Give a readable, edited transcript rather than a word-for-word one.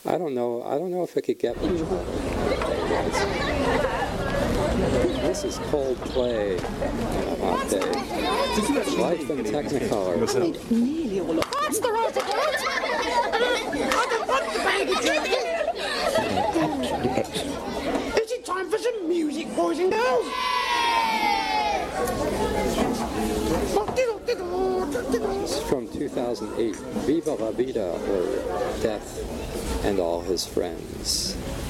I don't know if it could get much higher. This is Coldplay on a hot day. Life in Technicolor. That's the right word. I don't want the baby drinking. Is it time for some music, boys and girls? This is from 2008. Viva la Vida, or Death and All His Friends.